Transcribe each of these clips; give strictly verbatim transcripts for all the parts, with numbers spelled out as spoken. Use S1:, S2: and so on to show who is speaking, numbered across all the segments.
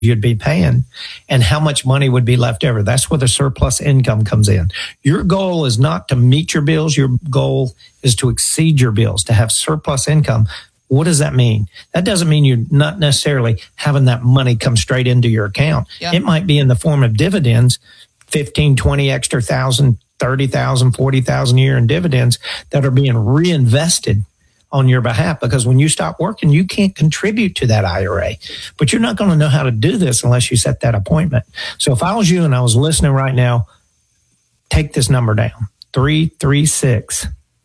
S1: you'd be paying and how much money would be left over. That's where the surplus income comes in. Your goal is not to meet your bills. Your goal is to exceed your bills, to have surplus income. What does that mean? That doesn't mean you're not necessarily having that money come straight into your account. Yeah. It might be in the form of dividends, fifteen, twenty extra thousand, thirty thousand, forty thousand a year in dividends that are being reinvested on your behalf, because when you stop working, you can't contribute to that I R A. But you're not going to know how to do this unless you set that appointment. So if I was you and I was listening right now, take this number down, three three six,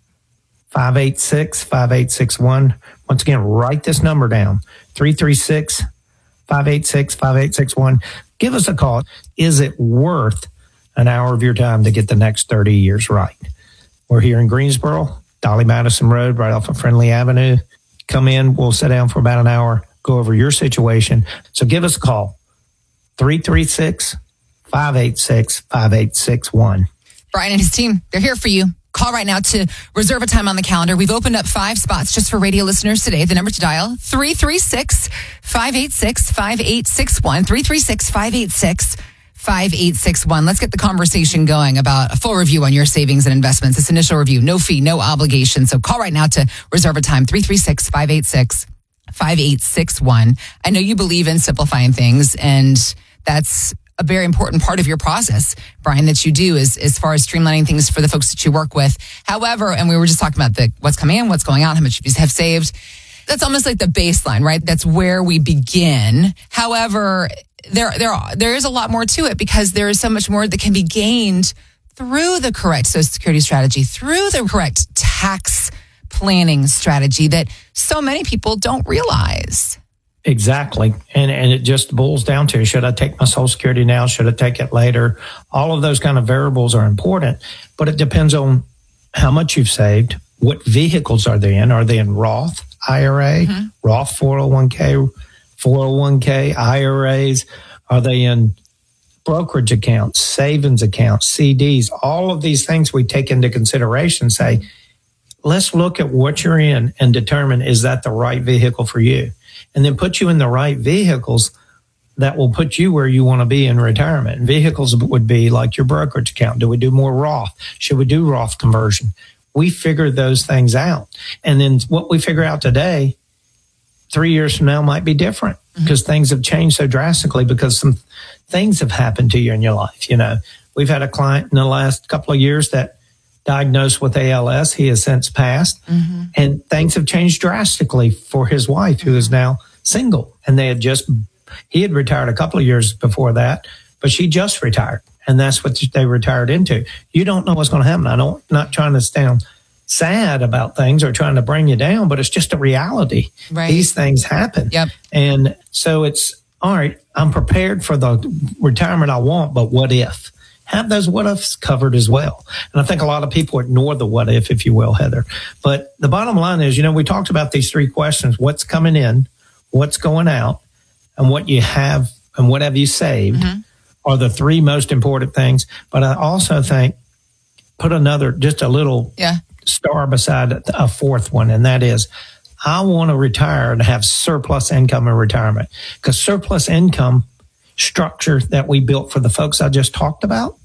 S1: five eight six, five eight six one. Once again, write this number down, three three six, five eight six, five eight six one. Give us a call. Is it worth an hour of your time to get the next thirty years right? We're here in Greensboro, Dolly Madison Road, right off of Friendly Avenue. Come in. We'll sit down for about an hour, go over your situation. So give us a call, three three six, five eight six, five eight six one.
S2: Brian and his team, they're here for you. Call right now to reserve a time on the calendar. We've opened up five spots just for radio listeners today. The number to dial, three three six, five eight six, five eight six one, three three six, five eight six, five eight six one. Let's get the conversation going about a full review on your savings and investments. This initial review, no fee, no obligation. So call right now to reserve a time, three three six, five eight six, five eight six one. I know you believe in simplifying things, and that's a very important part of your process, Brian, that you do is as far as streamlining things for the folks that you work with. However, and we were just talking about the what's coming in, what's going out, how much you have saved. That's almost like the baseline, right? That's where we begin. However, there there there is a lot more to it, because there is so much more that can be gained through the correct Social Security strategy, through the correct tax planning strategy that so many people don't realize.
S1: Exactly. And and it just boils down to, should I take my Social Security now? Should I take it later? All of those kind of variables are important, but it depends on how much you've saved, what vehicles are they in? Are they in Roth I R A, mm-hmm. Roth four oh one k, four oh one k, I R As? Are they in brokerage accounts, savings accounts, C Ds? All of these things we take into consideration, say, let's look at what you're in and determine, is that the right vehicle for you? And then put you in the right vehicles that will put you where you want to be in retirement. And vehicles would be like your brokerage account. Do we do more Roth? Should we do Roth conversion? We figure those things out. And then what we figure out today, three years from now might be different, because mm-hmm. things have changed so drastically, because some things have happened to you in your life. You know, we've had a client in the last couple of years that diagnosed with A L S. He has since passed, mm-hmm. and things have changed drastically for his wife, who is now single. And they had just, he had retired a couple of years before that, but she just retired. And that's what they retired into. You don't know what's going to happen. I don't, not trying to sound sad about things or trying to bring you down, but it's just a reality.
S2: Right.
S1: These things happen.
S2: Yep.
S1: And so it's, all right, I'm prepared for the retirement I want, but what if? Have those what ifs covered as well. And I think a lot of people ignore the what if, if you will, Heather. But the bottom line is, you know, we talked about these three questions: what's coming in, what's going out, and what you have and what have you saved mm-hmm. are the three most important things. But I also think put another, just a little
S2: yeah.
S1: star beside a fourth one, and that is, I want to retire and have surplus income in retirement, because surplus income structure that we built for the folks I just talked about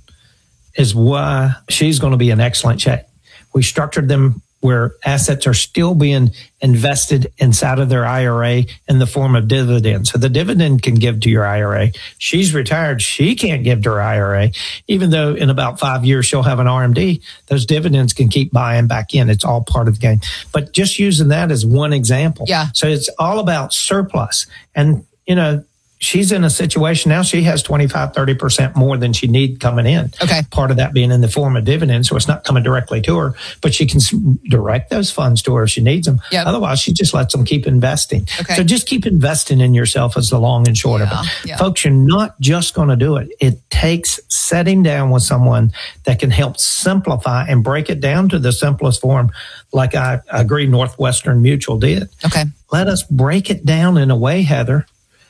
S1: is why she's going to be an excellent check. We structured them where assets are still being invested inside of their I R A in the form of dividends. So the dividend can give to your I R A. She's retired. She can't give to her I R A. Even though in about five years she'll have an R M D, those dividends can keep buying back in. It's all part of the game. But just using that as one example.
S2: Yeah.
S1: So it's all about surplus. And, you know, she's in a situation now, she has twenty-five, thirty percent more than she need coming in.
S2: Okay.
S1: Part of that being in the form of dividends, so it's not coming directly to her, but she can direct those funds to her if she needs them.
S2: Yep.
S1: Otherwise, she just lets them keep investing.
S2: Okay.
S1: So just keep investing in yourself is the long and short
S2: yeah.
S1: of it.
S2: Yeah.
S1: Folks, you're not just going to do it. It takes sitting down with someone that can help simplify and break it down to the simplest form, like I agree Northwestern Mutual did.
S2: Okay.
S1: Let us break it down in a way, Heather,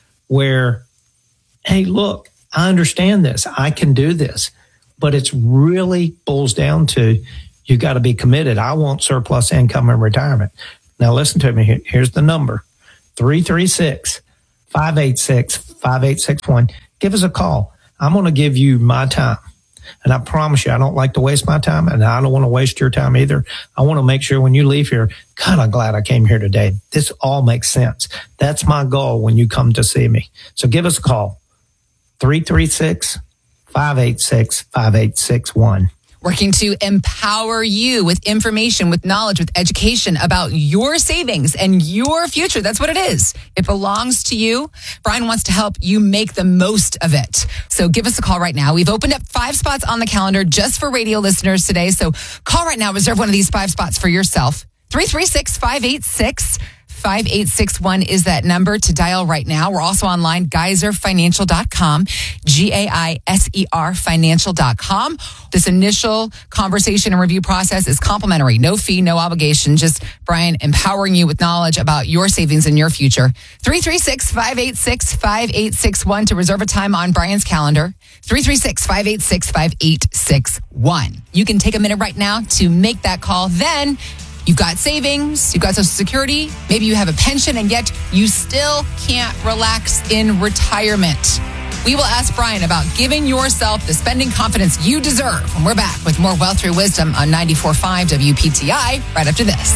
S1: where, hey, look, I understand this. I can do this. But it's really boils down to, you got to be committed. I want surplus income in retirement. Now, listen to me. Here's the number, three three six, five eight six, five eight six one. Give us a call. I'm going to give you my time. And I promise you, I don't like to waste my time, and I don't want to waste your time either. I want to make sure when you leave here, kind of glad I came here today. This all makes sense. That's my goal when you come to see me. So give us a call, three three six, five eight six, five eight six one.
S2: Working to empower you with information, with knowledge, with education about your savings and your future. That's what it is. It belongs to you. Brian wants to help you make the most of it. So give us a call right now. We've opened up five spots on the calendar just for radio listeners today. So call right now. Reserve one of these five spots for yourself. three three six, five eight six, five eight six one is that number to dial right now. We're also online, geyser financial dot com, G A I S E R financial dot com. This initial conversation and review process is complimentary. No fee, no obligation. Just Brian empowering you with knowledge about your savings and your future. three three six, five eight six, five eight six one to reserve a time on Brian's calendar. three three six, five eight six, five eight six one. You can take a minute right now to make that call. Then you've got savings, you've got Social Security, maybe you have a pension, and yet you still can't relax in retirement. We will ask Brian about giving yourself the spending confidence you deserve. And we're back with more Wealth Through Wisdom on ninety-four point five W P T I right after this.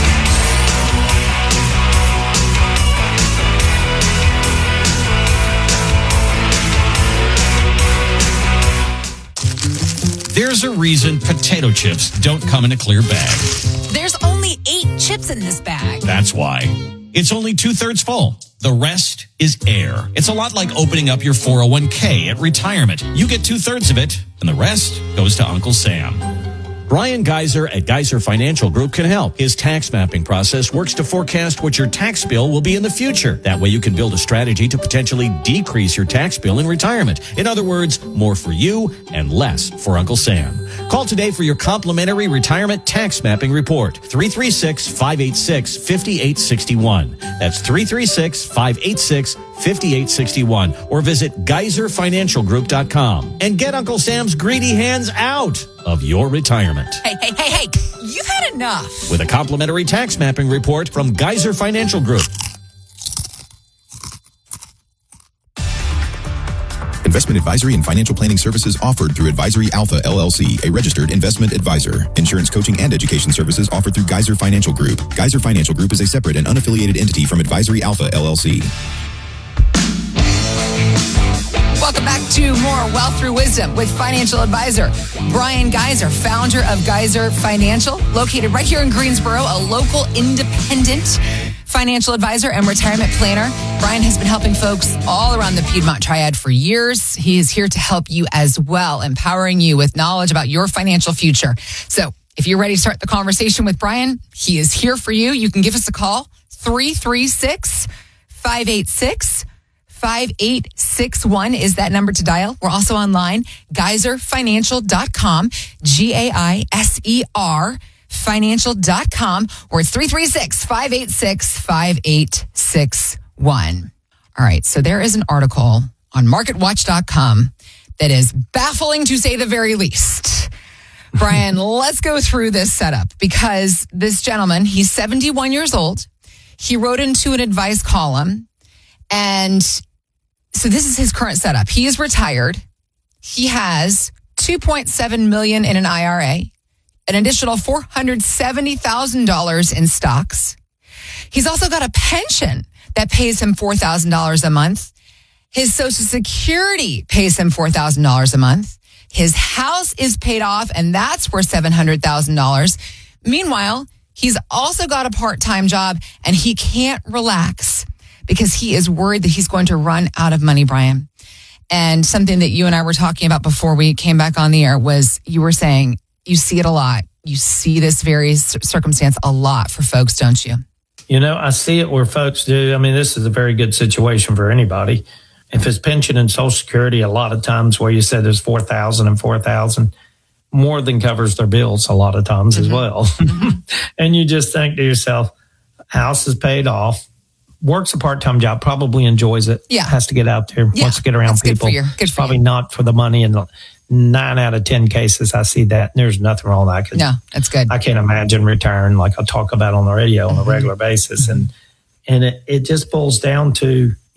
S3: There's a reason potato chips don't come in a clear bag.
S2: There's only eight chips in this bag.
S3: That's why. It's only two-thirds full. The rest is air. It's a lot like opening up your four oh one k at retirement. You get two-thirds of it, and the rest goes to Uncle Sam.
S4: Brian Geyser at Geyser Financial Group can help. His tax mapping process works to forecast what your tax bill will be in the future. That way you can build a strategy to potentially decrease your tax bill in retirement. In other words, more for you and less for Uncle Sam. Call today for your complimentary retirement tax mapping report. three three six, five eight six, five eight six one. That's three three six, five eight six, five eight six one. Or visit geyser financial group dot com and get Uncle Sam's greedy hands out of your retirement.
S2: Hey, hey, hey, hey, you've had enough.
S4: With a complimentary tax mapping report from Geyser Financial Group.
S5: Investment advisory and financial planning services offered through Advisory Alpha, L L C, a registered investment advisor. Insurance coaching and education services offered through Geyser Financial Group. Geyser Financial Group is a separate and unaffiliated entity from Advisory Alpha, L L C.
S2: Welcome back to more Wealth Through Wisdom with financial advisor Brian Geyser, founder of Geyser Financial, located right here in Greensboro, a local independent financial advisor and retirement planner. Brian has been helping folks all around the Piedmont Triad for years. He is here to help you as well, empowering you with knowledge about your financial future. So if you're ready to start the conversation with Brian, he is here for you. You can give us a call, three three six, five eight six, five eight six one is that number to dial. We're also online, geyser financial dot com, G A I S E R financial dot com, or it's three three six, five eight six, five eight six one. All right, so there is an article on market watch dot com that is baffling to say the very least. Brian, let's go through this setup because this gentleman, he's seventy-one years old. He wrote into an advice column, and so this is his current setup. He is retired. He has two point seven million dollars in an I R A, an additional four hundred seventy thousand dollars in stocks. He's also got a pension that pays him four thousand dollars a month. His Social Security pays him four thousand dollars a month. His house is paid off, and that's worth seven hundred thousand dollars. Meanwhile, he's also got a part-time job, and he can't relax because he is worried that he's going to run out of money, Brian. And something that you and I were talking about before we came back on the air was you were saying you see it a lot. You see this very circumstance a lot for folks, don't you?
S1: You know, I see it where folks do. I mean, this is a very good situation for anybody. If it's pension and Social Security, a lot of times where you said there's four thousand and four thousand, more than covers their bills a lot of times mm-hmm. as well. Mm-hmm. And you just think to yourself, house is paid off, works a part-time job, probably enjoys it,
S2: yeah.
S1: has to get out there, yeah. wants to get around
S2: That's
S1: people.
S2: Good for you. Good for
S1: probably
S2: you.
S1: not for the money. And nine out of ten cases, I see that. And there's nothing wrong with that.
S2: No, that's good.
S1: I can't imagine retiring like I talk about on the radio on a
S2: mm-hmm.
S1: regular basis.
S2: Mm-hmm.
S1: And and it, it just boils down to,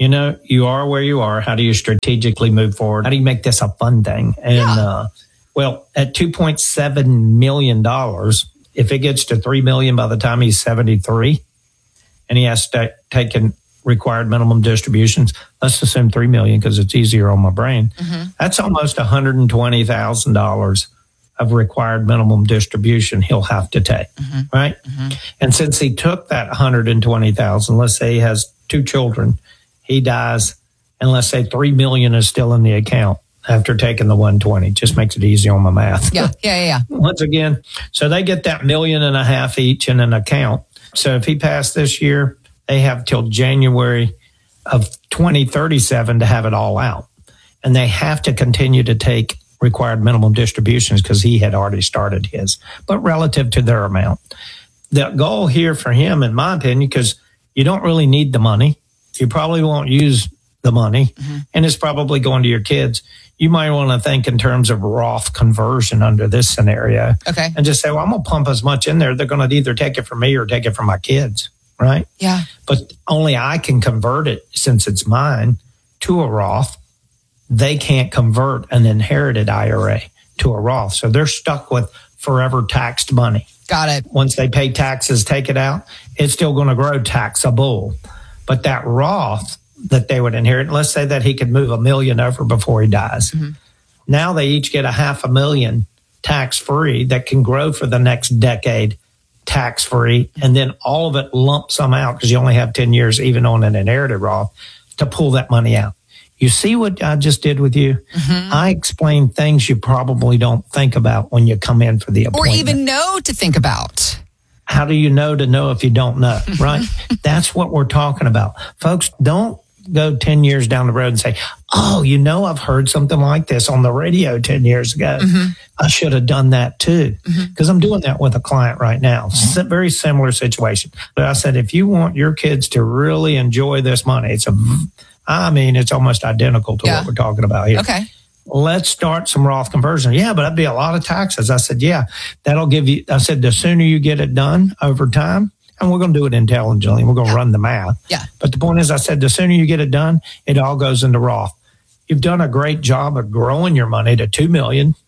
S1: you know, you are where you are. How do you strategically move forward? How do you make this a fun thing? And,
S2: Yeah.
S1: uh, well, at two point seven million dollars, if it gets to three million dollars by the time he's seventy-three and he has to take in required minimum distributions, let's assume three million dollars because it's easier on my brain. Mm-hmm. That's almost one hundred twenty thousand dollars of required minimum distribution he'll have to take, mm-hmm. right? Mm-hmm. And since he took that one hundred twenty thousand dollars, let's say he has two children, he dies, and let's say three million dollars is still in the account after taking the one hundred twenty. Just makes it easy on my math.
S2: Yeah, yeah, yeah. yeah.
S1: Once again, so they get that million and a half each in an account. So if he passed this year, they have till January of twenty thirty-seven to have it all out. And they have to continue to take required minimum distributions because he had already started his, but relative to their amount. The goal here for him, in my opinion, because you don't really need the money. You probably won't use the money, mm-hmm. and it's probably going to your kids. You might want to think in terms of Roth conversion under this scenario.
S2: Okay.
S1: And just say, well, I'm going to pump as much in there. They're going to either take it from me or take it from my kids, right?
S2: Yeah.
S1: But only I can convert it since it's mine to a Roth. They can't convert an inherited I R A to a Roth. So they're stuck with forever taxed money.
S2: Got it.
S1: Once they pay taxes, take it out, it's still going to grow taxable. But that Roth that they would inherit, let's say that he could move a million over before he dies. Mm-hmm. Now they each get a half a million tax-free that can grow for the next decade tax-free. And then all of it lump sum out because you only have ten years, even on an inherited Roth, to pull that money out. You see what I just did with you? Mm-hmm. I explained things you probably don't think about when you come in for the appointment.
S2: Or even know to think about.
S1: How do you know to know if you don't know, right? That's what we're talking about. Folks, don't go ten years down the road and say, oh, you know, I've heard something like this on the radio ten years ago. Mm-hmm. I should have done that too. Because mm-hmm. I'm doing that with a client right now. It's a very similar situation. But I said, if you want your kids to really enjoy this money, it's a, I mean, it's almost identical to yeah. what we're talking about here.
S2: Okay.
S1: Let's start some Roth conversion. Yeah, but that'd be a lot of taxes. I said, yeah, that'll give you, I said, the sooner you get it done over time, and we're going to do it intelligently. We're going to yeah. run the math.
S2: Yeah.
S1: But the point is, I said, the sooner you get it done, it all goes into Roth. You've done a great job of growing your money to two million dollars.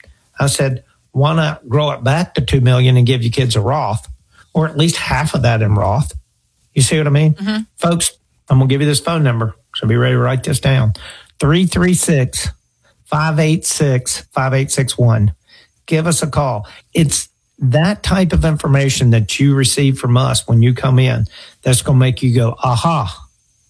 S1: I said, why not grow it back to two million dollars and give your kids a Roth, or at least half of that in Roth? You see what I mean? Mm-hmm. Folks, I'm going to give you this phone number. So be ready to write this down. three three six, five eight six, five eight six one. Give us a call. It's that type of information that you receive from us when you come in that's going to make you go, aha,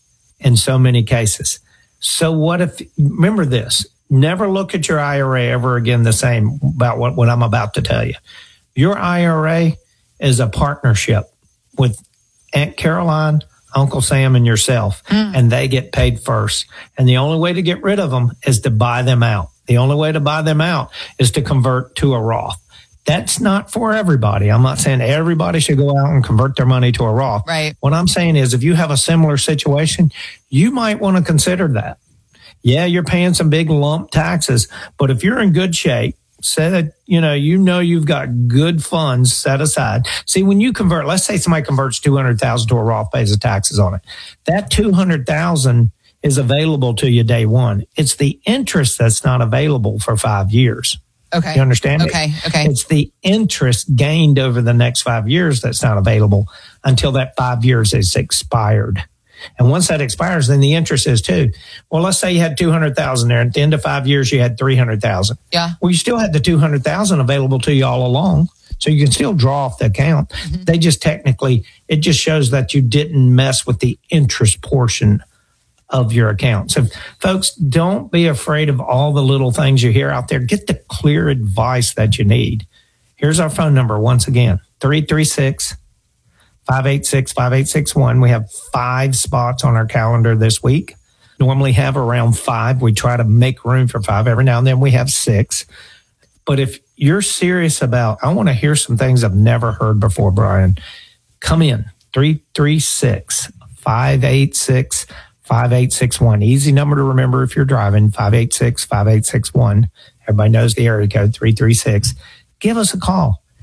S1: in so many cases. So what if, remember this, never look at your I R A ever again the same about what, what I'm about to tell you. Your I R A is a partnership with Aunt Caroline, Uncle Sam, and yourself, mm. and they get paid first. And the only way to get rid of them is to buy them out. The only way to buy them out is to convert to a Roth. That's not for everybody. I'm not saying everybody should go out and convert their money to a Roth.
S2: Right.
S1: What I'm saying is if you have a similar situation, you might want to consider that. Yeah, you're paying some big lump taxes, but if you're in good shape, say that, you know, you know you've got good funds set aside. See, when you convert, let's say somebody converts two hundred thousand dollars to a Roth, pays the taxes on it. That two hundred thousand dollars is available to you day one. It's the interest that's not available for five years.
S2: Okay.
S1: You understand?
S2: Okay.
S1: It?
S2: Okay.
S1: It's the interest gained over the next five years that's not available until that five years is expired. And once that expires, then the interest is too. Well, let's say you had two hundred thousand there. At the end of five years, you had three hundred thousand.
S2: Yeah.
S1: Well, you still had the two hundred thousand available to you all along. So you can still draw off the account. Mm-hmm. They just technically, it just shows that you didn't mess with the interest portion of your account. So folks, don't be afraid of all the little things you hear out there. Get the clear advice that you need. Here's our phone number once again, three three six, five eight six, five eight six one. We have five spots on our calendar this week. Normally have around five. We try to make room for five. Every now and then we have six. But if you're serious about, I want to hear some things I've never heard before, Brian, come in, three three six, five eight six, five eight six one. Easy number to remember if you're driving, five eight six, five eight six one. Everybody knows the area code, three three six. Give us a call.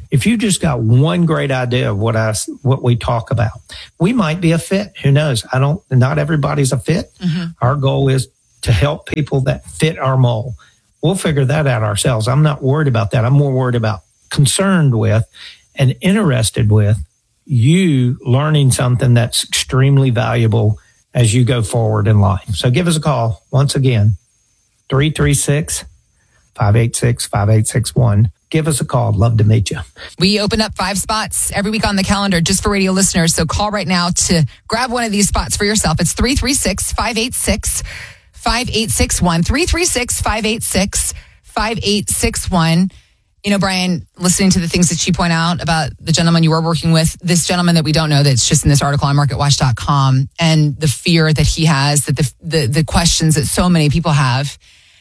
S1: If you just got one great idea of what I, what we talk about, we might be a fit. Who knows? I don't, not everybody's a fit. Mm-hmm. Our goal is to help people that fit our mold. We'll figure that out ourselves. I'm not worried about that. I'm more worried about, concerned with, and interested with you learning something that's extremely valuable as you go forward in life. So give us a call once again, three three six, five eight six, five eight six one. Give us a call. I'd love to meet you.
S2: We open up five spots every week on the calendar just for radio listeners. So call right now to grab one of these spots for yourself. It's three three six, five eight six, five eight six one. three three six, five eight six, five eight six one. You know, Brian, listening to the things that you point out about the gentleman you were working with, this gentleman that we don't know, that's just in this article on market watch dot com, and the fear that he has, that the, the the questions that so many people have,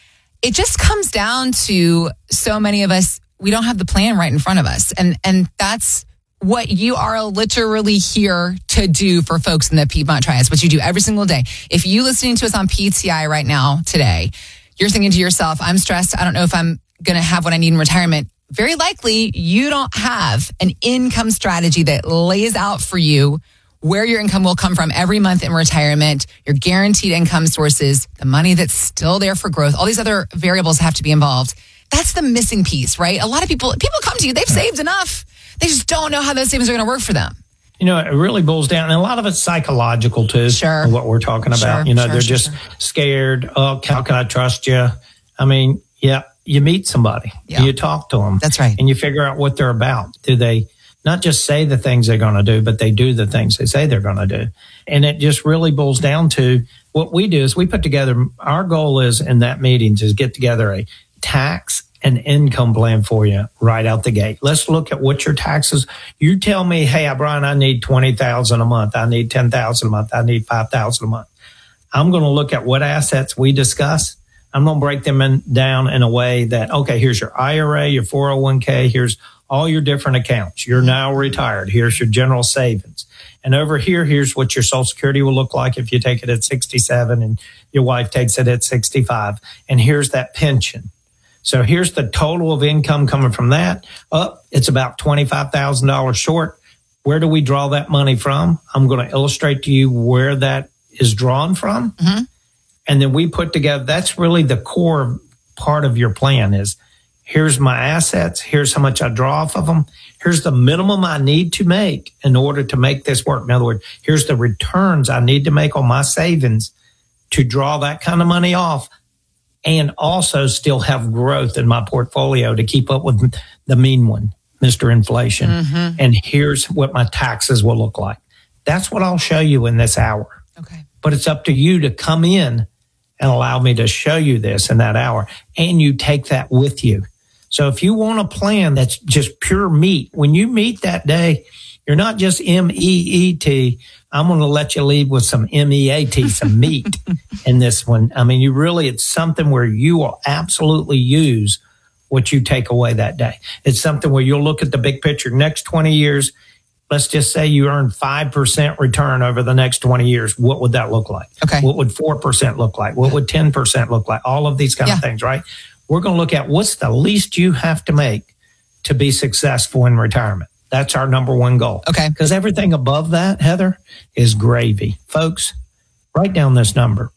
S2: it just comes down to so many of us, we don't have the plan right in front of us. And and that's what you are literally here to do for folks in the Piedmont Triads, what you do every single day. If you listening to us on P T I right now today, you're thinking to yourself, I'm stressed. I don't know if I'm going to have what I need in retirement. Very likely you don't have an income strategy that lays out for you where your income will come from every month in retirement, your guaranteed income sources, the money that's still there for growth. All these other variables have to be involved. That's the missing piece, right? A lot of people, people come to you, they've saved enough. They just don't know how those savings are going to work for them.
S1: You know, it really boils down, and a lot of it's psychological too.
S2: Sure.
S1: What we're talking about.
S2: Sure,
S1: you know,
S2: sure,
S1: they're
S2: sure,
S1: just
S2: sure.
S1: scared. Oh, how can I trust you? I mean, yeah, you meet somebody,
S2: Yeah.
S1: you talk to them.
S2: That's right.
S1: And you figure out what they're about. Do they not just say the things they're going to do, but they do the things they say they're going to do? And it just really boils down to what we do is we put together, our goal is in that meeting is get together a tax and income plan for you right out the gate. Let's look at what your taxes. You tell me, hey, Brian, I need twenty thousand dollars a month. I need ten thousand dollars a month. I need five thousand dollars a month. I'm going to look at what assets we discuss. I'm going to break them in, down in a way that, okay, here's your I R A, your four oh one k. Here's all your different accounts. You're now retired. Here's your general savings. And over here, here's what your Social Security will look like if you take it at sixty-seven and your wife takes it at sixty-five. And here's that pension. So here's the total of income coming from that. Up, it's about twenty-five thousand dollars short. Where do we draw that money from? I'm going to illustrate to you where that is drawn from. Mm-hmm. And then we put together, that's really the core part of your plan is here's my assets. Here's how much I draw off of them. Here's the minimum I need to make in order to make this work. In other words, here's the returns I need to make on my savings to draw that kind of money off and also still have growth in my portfolio to keep up with the mean one, Mister Inflation. Mm-hmm. And here's what my taxes will look like. That's what I'll show you in this hour.
S2: Okay.
S1: But it's up to you to come in and allow me to show you this in that hour. And you take that with you. So if you want a plan that's just pure meat, when you meet that day, you're not just M E E T. I'm going to let you leave with some M E A T, some meat in this one. I mean, you really, it's something where you will absolutely use what you take away that day. It's something where you'll look at the big picture. Next twenty years, let's just say you earn five percent return over the next twenty years. What would that look like?
S2: Okay.
S1: What would four percent look like? What would ten percent look like? All of these kind
S2: Yeah.
S1: of things, right? We're going to look at what's the least you have to make to be successful in retirement. That's our number one goal.
S2: Okay.
S1: Because everything above that, Heather, is gravy. Folks, write down this number,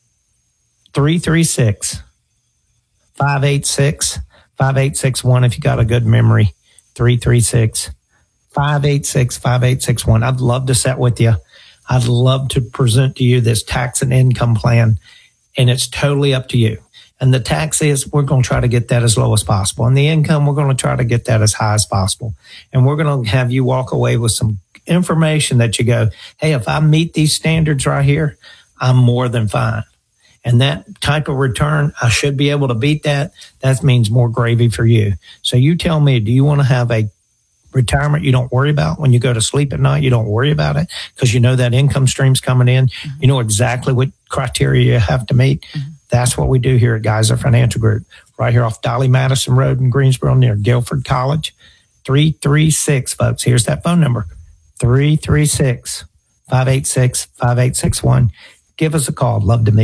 S1: three three six, five eight six, five eight six one if you got a good memory, three three six, five eight six, five eight six one. I'd love to sit with you. I'd love to present to you this tax and income plan, and it's totally up to you. And the tax is, we're going to try to get that as low as possible. And the income, we're going to try to get that as high as possible. And we're going to have you walk away with some information that you go, hey, if I meet these standards right here, I'm more than fine. And that type of return, I should be able to beat that. That means more gravy for you. So you tell me, do you want to have a retirement you don't worry about when you go to sleep at night? You don't worry about it because you know that income stream's coming in. Mm-hmm. You know exactly what criteria you have to meet. Mm-hmm. That's what we do here at Geyser Financial Group, right here off Dolly Madison Road in Greensboro near Guilford College. three three six, folks. Here's that phone number, three three six, five eight six, five eight six one. Give us a call. Love to meet you.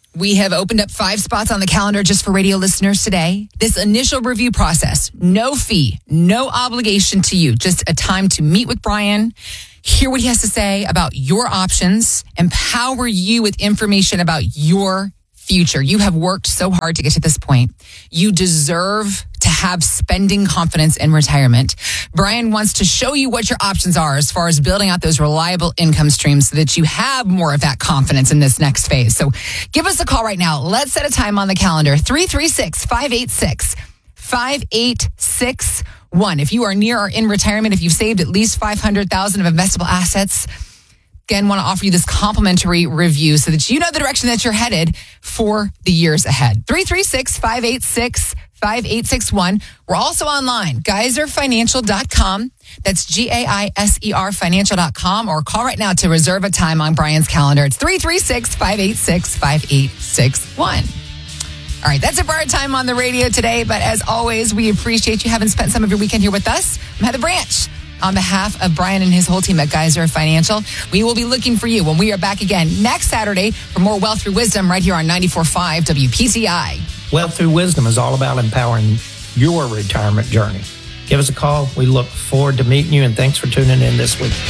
S2: We have opened up five spots on the calendar just for radio listeners today. This initial review process, no fee, no obligation to you, just a time to meet with Brian, hear what he has to say about your options, empower you with information about your future. You have worked so hard to get to this point. You deserve to have spending confidence in retirement. Brian wants to show you what your options are as far as building out those reliable income streams so that you have more of that confidence in this next phase. So give us a call right now. Let's set a time on the calendar. three three six, five eight six, five eight six one. If you are near or in retirement, if you've saved at least five hundred thousand dollars of investable assets, again, want to offer you this complimentary review so that you know the direction that you're headed for the years ahead. three three six, five eight six, five eight six one. We're also online, geyser financial dot com. That's G A I S E R financial dot com, or call right now to reserve a time on Brian's calendar. It's three three six, five eight six, five eight six one. All right, that's it for our time on the radio today. But as always, we appreciate you having spent some of your weekend here with us. I'm Heather Branch. On behalf of Brian and his whole team at Geyser Financial, we will be looking for you when we are back again next Saturday for more Wealth Through Wisdom right here on ninety-four point five W P C I.
S1: Wealth Through Wisdom is all about empowering your retirement journey. Give us a call. We look forward to meeting you, and thanks for tuning in this week.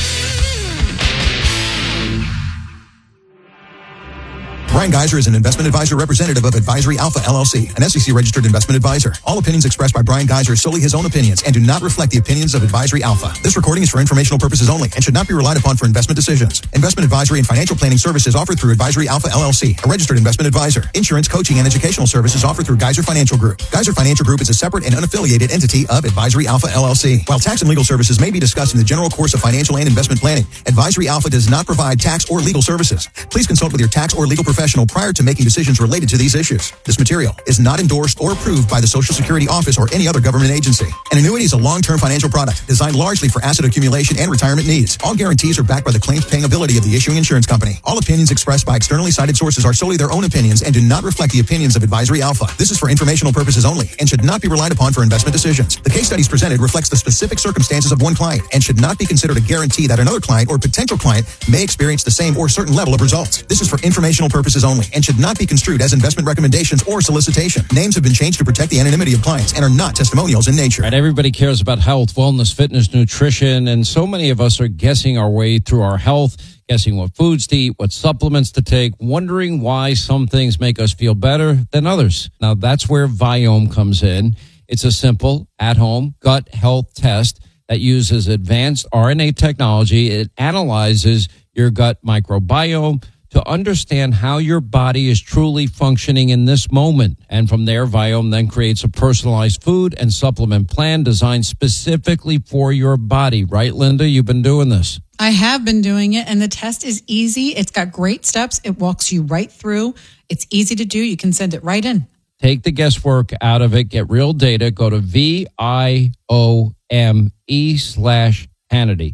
S5: Brian Geyser is an investment advisor representative of Advisory Alpha L L C, an S E C-registered investment advisor. All opinions expressed by Brian Geyser are solely his own opinions and do not reflect the opinions of Advisory Alpha. This recording is for informational purposes only and should not be relied upon for investment decisions. Investment advisory and financial planning services offered through Advisory Alpha L L C, a registered investment advisor. Insurance, coaching, and educational services offered through Geyser Financial Group. Geyser Financial Group is a separate and unaffiliated entity of Advisory Alpha L L C. While tax and legal services may be discussed in the general course of financial and investment planning, Advisory Alpha does not provide tax or legal services. Please consult with your tax or legal professional prior to making decisions related to these issues. This material is not endorsed or approved by the Social Security Office or any other government agency. An annuity is a long-term financial product designed largely for asset accumulation and retirement needs. All guarantees are backed by the claims-paying ability of the issuing insurance company. All opinions expressed by externally cited sources are solely their own opinions and do not reflect the opinions of Advisory Alpha. This is for informational purposes only and should not be relied upon for investment decisions. The case studies presented reflects the specific circumstances of one client and should not be considered a guarantee that another client or potential client may experience the same or certain level of results. This is for informational purposes only and should not be construed as investment recommendations or solicitation. Names have been changed to protect the anonymity of clients and are not testimonials in nature.
S4: Right, everybody cares about health, wellness, fitness, nutrition, and so many of us are guessing our way through our health, guessing what foods to eat, what supplements to take, wondering why some things make us feel better than others. Now, that's where Viome comes in. It's a simple, at-home gut health test that uses advanced R N A technology. It analyzes your gut microbiome to understand how your body is truly functioning in this moment. And from there, Viome then creates a personalized food and supplement plan designed specifically for your body. Right, Linda? You've been doing this.
S6: I have been doing it, and the test is easy. It's got great steps. It walks you right through. It's easy to do. You can send it right in.
S4: Take the guesswork out of it. Get real data. Go to V I O M E slash Hannity.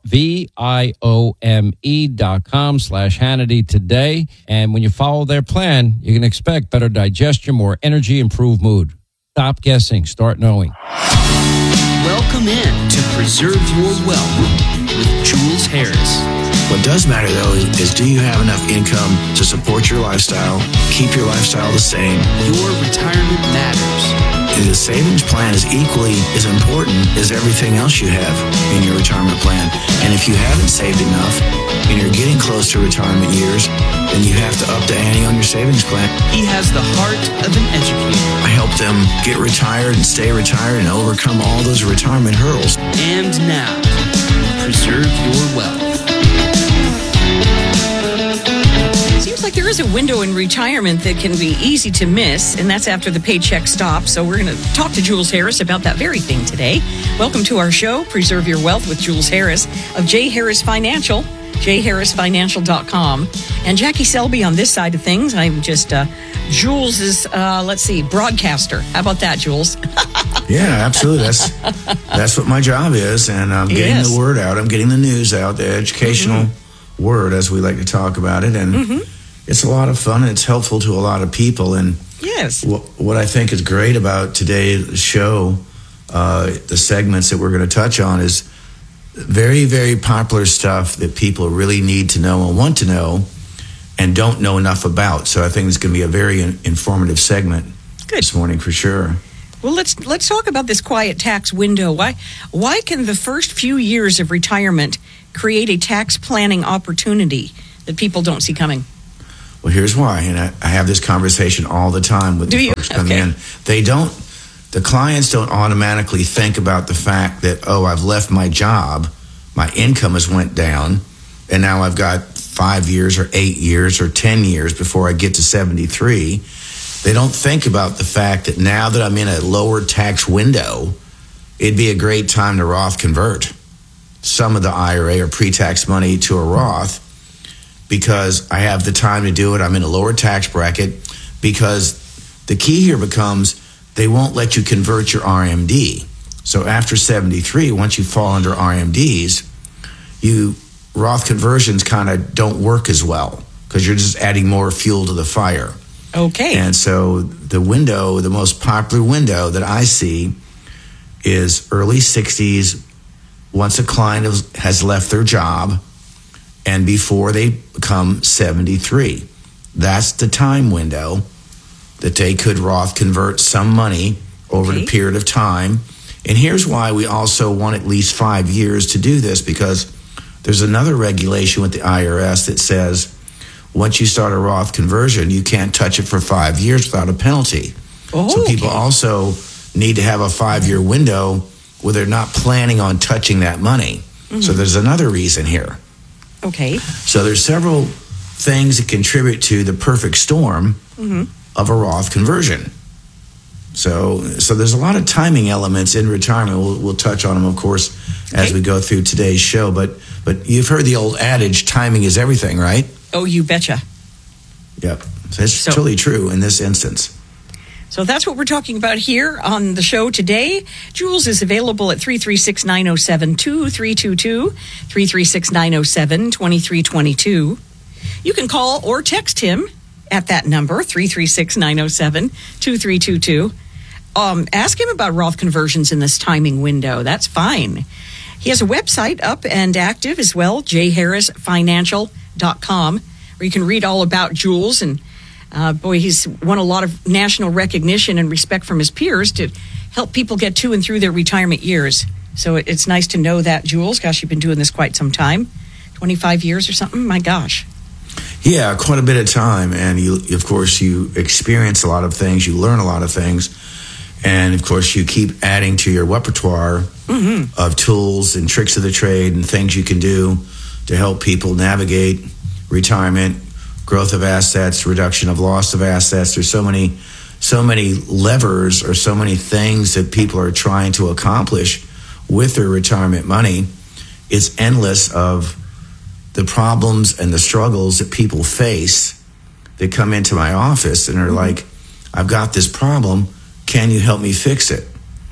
S4: V I O M E dot com slash Hannity today. And when you follow their plan, you can expect better digestion, more energy, improved mood. Stop guessing. Start knowing.
S7: Welcome in to Preserve Your Wealth with Jules Harris.
S8: What does matter, though, is, is do you have enough income to support your lifestyle, keep your lifestyle the same?
S7: Your retirement matters.
S8: The savings plan is equally as important as everything else you have in your retirement plan. And if you haven't saved enough and you're getting close to retirement years, then you have to up the ante on your savings plan.
S7: He has the heart of an educator.
S8: I help them get retired and stay retired and overcome all those retirement hurdles.
S7: And now, Preserve Your Wealth.
S9: Seems like there is a window in retirement that can be easy to miss, and that's after the paycheck stops. So we're going to talk to Jules Harris about that very thing today. Welcome to our show, Preserve Your Wealth with Jules Harris of J. Harris Financial, j harris financial dot com. And Jackie Selby on this side of things. I'm just uh, Jules is, uh, let's see, broadcaster. How about that, Jules?
S8: Yeah, absolutely. That's that's what my job is, and I'm getting
S9: Yes.
S8: the word out. I'm getting the news out, the educational mm-hmm. word, as we like to talk about it, and mm-hmm. it's a lot of fun, and it's helpful to a lot of people. And
S9: yes,
S8: what, what I think is great about today's show, uh, the segments that we're going to touch on, is very, very popular stuff that people really need to know and want to know. and don't know enough about. So I think it's going to be a very in- informative segment
S9: Good.
S8: this morning for sure.
S9: Well, let's let's talk about this quiet tax window. Why why can the first few years of retirement create a tax planning opportunity that people don't see coming?
S8: Well, here's why, and I, I have this conversation all the time with
S9: Do
S8: the
S9: you?
S8: folks come
S9: Okay.
S8: in. They don't, the clients don't automatically think about the fact that, oh, I've left my job, my income has went down, and now I've got five years or eight years or ten years before I get to seventy-three. They don't think about the fact that now that I'm in a lower tax window, it'd be a great time to Roth convert some of the I R A or pre-tax money to a Roth, because I have the time to do it. I'm in a lower tax bracket, because the key here becomes they won't let you convert your R M D. So after seventy-three, once you fall under R M Ds, you Roth conversions kind of don't work as well because you're just adding more fuel to the fire.
S9: Okay.
S8: And so the window, the most popular window that I see is early sixties, once a client has- has left their job and before they become seventy-three. That's the time window that they could Roth convert some money over
S9: Okay.
S8: the period of time. And here's why we also want at least five years to do this, because there's another regulation with the I R S that says once you start a Roth conversion, you can't touch it for five years without a penalty.
S9: Oh,
S8: so people
S9: okay.
S8: also need to have a five-year window where they're not planning on touching that money.
S9: Mm-hmm.
S8: So there's another reason here.
S9: Okay.
S8: So there's several things that contribute to the perfect storm
S9: Mm-hmm.
S8: of a Roth conversion. So, so there's a lot of timing elements in retirement. We'll, we'll touch on them, of course, as
S9: Okay.
S8: we go through today's show. But, but you've heard the old adage, timing is everything, right?
S9: Oh, you betcha.
S8: Yep. So it's
S9: So-
S8: totally true in this instance.
S9: So that's what we're talking about here on the show today. Jules is available at three three six, nine oh seven, two three two two, three three six, nine oh seven, two three two two. You can call or text him at that number, three three six, nine oh seven, two three two two. Um, ask him about Roth conversions in this timing window. That's fine. He has a website up and active as well, j harris financial dot com, where you can read all about Jules. And uh, boy, he's won a lot of national recognition and respect from his peers to help people get to and through their retirement years. So it, it's nice to know that, Jules. Gosh, you've been doing this quite some time, twenty-five years or something. My gosh.
S8: Yeah, quite a bit of time. And you, of course, you experience a lot of things. You learn a lot of things. And, of course, you keep adding to your repertoire
S9: Mm-hmm.
S8: of tools and tricks of the trade and things you can do to help people navigate retirement, growth of assets, reduction of loss of assets. There's so many, so many levers or so many things that people are trying to accomplish with their retirement money. It's endless of the problems and the struggles that people face that come into my office and are like, I've got this problem. Can you help me fix it?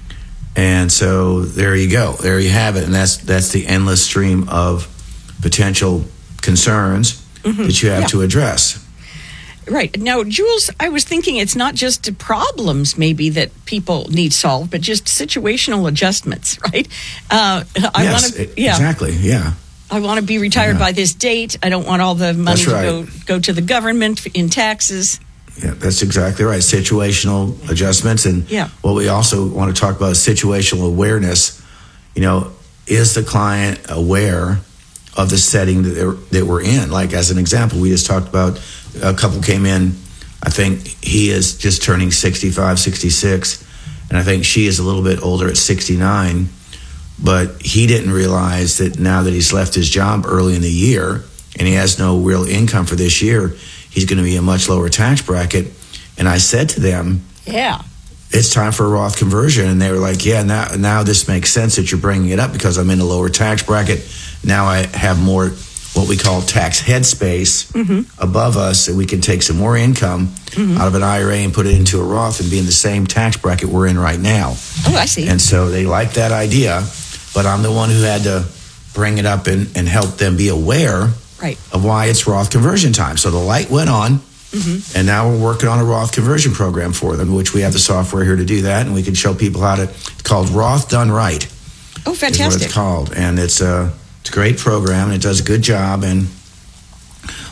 S8: And so there you go. There you have it. And that's that's the endless stream of potential concerns
S9: Mm-hmm.
S8: that you have
S9: Yeah.
S8: to address.
S9: Right. Now, Jules, I was thinking it's not just problems maybe that people need solved, but just situational adjustments, right? Uh, I
S8: yes,
S9: want to,
S8: e-
S9: yeah,
S8: exactly. Yeah.
S9: I want to be retired
S8: Yeah.
S9: by this date. I don't want all the money
S8: That's
S9: to
S8: right.
S9: go go to the government in taxes.
S8: Yeah, that's exactly right. Situational adjustments. And
S9: Yeah.
S8: what we also want to talk about is situational awareness. You know, is the client aware of the setting that, they're, that we're in? Like, as an example, we just talked about a couple came in. I think he is just turning sixty-five, sixty-six. And I think she is a little bit older at sixty-nine. But he didn't realize that now that he's left his job early in the year and he has no real income for this year, he's going to be a much lower tax bracket. And I said to them,
S9: Yeah.
S8: it's time for a Roth conversion. And they were like, yeah, now, now this makes sense that you're bringing it up because I'm in a lower tax bracket. Now I have more what we call tax headspace
S9: Mm-hmm.
S8: above us, and we can take some more income
S9: Mm-hmm.
S8: out of an I R A and put it into a Roth and be in the same tax bracket we're in right now.
S9: Oh, I see.
S8: And so they like that idea, but I'm the one who had to bring it up and, and help them be aware
S9: Right.
S8: of why it's Roth conversion time. So the light went on,
S9: Mm-hmm.
S8: and now we're working on a Roth conversion program for them, which we have the software here to do that, and we can show people how to. It's called Roth Done Right.
S9: Oh,
S8: Is what
S9: fantastic.
S8: it's called, and it's a, it's a great program, and it does a good job. And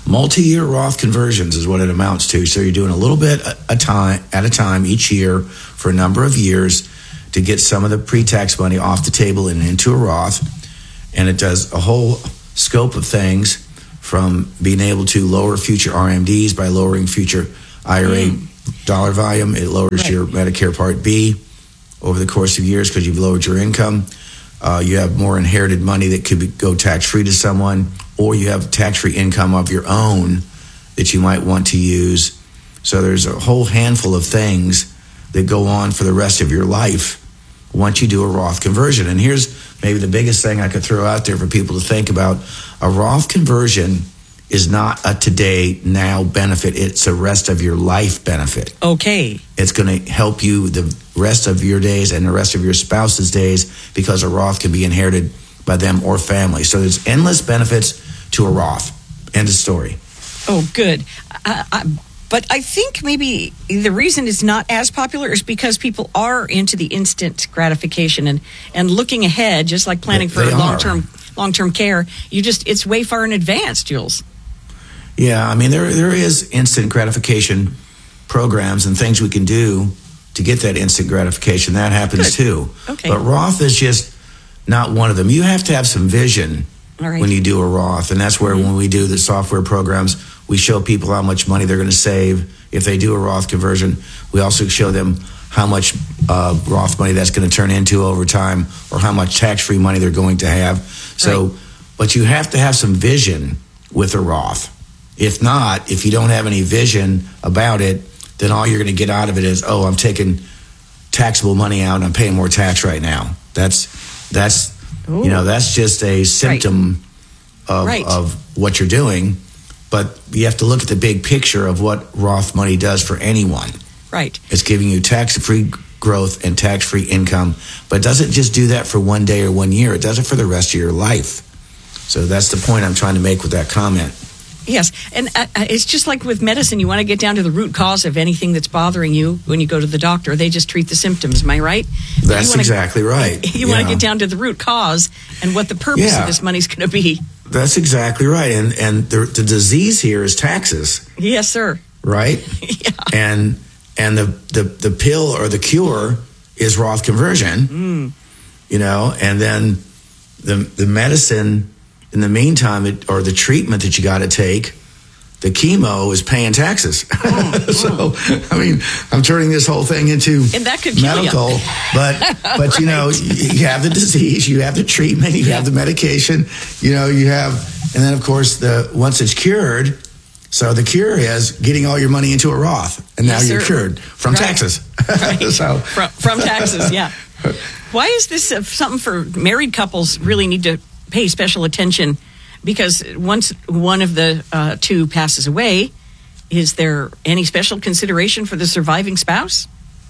S8: Multi-year Roth conversions is what it amounts to. So you're doing a little bit a time at a time each year for a number of years to get some of the pre-tax money off the table and into a Roth. And it does a whole scope of things, from being able to lower future R M Ds by lowering future I R A mm. dollar volume. It lowers right. your Medicare Part B over the course of years because you've lowered your income. Uh, you have more inherited money that could be, go tax-free to someone, or you have tax-free income of your own that you might want to use. So there's a whole handful of things that go on for the rest of your life once you do a Roth conversion. And here's maybe the biggest thing I could throw out there for people to think about. A Roth conversion is not a today, now benefit. It's a rest of your life benefit.
S9: Okay.
S8: It's going to help you the rest of your days and the rest of your spouse's days, because a Roth can be inherited by them or family. So there's endless benefits to a Roth. End of story.
S9: Oh, good. I, I, but I think maybe the reason it's not as popular is because people are into the instant gratification and, and looking ahead, just like planning
S8: they,
S9: for
S8: they
S9: long-term long-term care. You just, it's way far in advance, Jules.
S8: Yeah, I mean, there there is instant gratification programs and things we can do to get that instant gratification. That happens
S9: Good.
S8: too.
S9: Okay.
S8: But Roth is just not one of them. You have to have some vision
S9: All right.
S8: when you do a Roth. And that's where mm-hmm. when we do the software programs, we show people how much money they're going to save if they do a Roth conversion. We also show them how much uh, Roth money that's going to turn into over time, or how much tax-free money they're going to have. So, right. But you have to have some vision with a Roth. If not, if you don't have any vision about it, then all you're going to get out of it is, oh, I'm taking taxable money out and I'm paying more tax right now. That's, that's Ooh. you know, that's just a symptom right. Of,
S9: right.
S8: of what you're doing. But you have to look at the big picture of what Roth money does for anyone.
S9: Right.
S8: It's giving you tax-free growth and tax-free income. But it doesn't just do that for one day or one year. It does it for the rest of your life. So that's the point I'm trying to make with that comment.
S9: Yes, and uh, it's just like with medicine. You want to get down to the root cause of anything that's bothering you when you go to the doctor. They just treat the symptoms. Am I right?
S8: That's
S9: wanna,
S8: exactly right.
S9: You yeah. want to get down to the root cause and what the purpose yeah. of this money's going to be.
S8: That's exactly right. And and the, the disease here is taxes.
S9: Yes, sir.
S8: Right?
S9: yeah.
S8: And and the, the, the pill or the cure is Roth conversion.
S9: Mm.
S8: You know, and then the the medicine... In the meantime, it, or the treatment that you got to take, the chemo is paying taxes. Mm, so, mm. I mean, I'm turning this whole thing into
S9: and that could
S8: medical,
S9: you.
S8: but but right. you know, you have the disease, you have the treatment, you yeah. have the medication, you know, you have, and then of course the once it's cured. So the cure is getting all your money into a Roth, and now yes, you're sir. cured from right. taxes.
S9: Right.
S8: so
S9: from, from taxes, yeah. Why is this uh, something for married couples really need to pay special attention? Because once one of the uh, two passes away, is there any special consideration for the surviving spouse?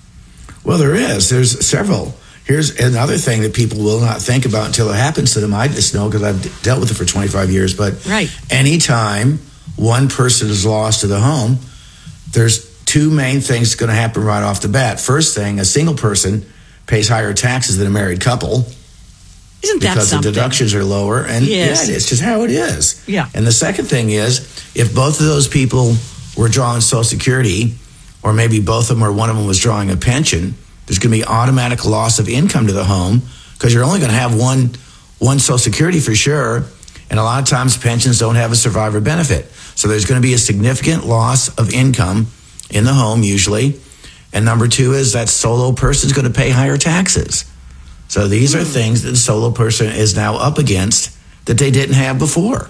S8: Well, there is. There's several. Here's another thing that people will not think about until it happens to them. I just know because I've dealt with it for twenty-five years. But
S9: right.
S8: anytime one person is lost to the home, there's two main things going to happen right off the bat. First thing, a single person pays higher taxes than a married couple.
S9: Isn't that
S8: because
S9: something?
S8: the deductions are lower, and
S9: yes.
S8: yeah, it's just how it is.
S9: Yeah.
S8: And the second thing is, if both of those people were drawing Social Security, or maybe both of them or one of them was drawing a pension, there's going to be automatic loss of income to the home because you're only going to have one one Social Security for sure, and a lot of times pensions don't have a survivor benefit, so there's going to be a significant loss of income in the home usually. And number two is that solo person is going to pay higher taxes. So these are things that the solo person is now up against that they didn't have before.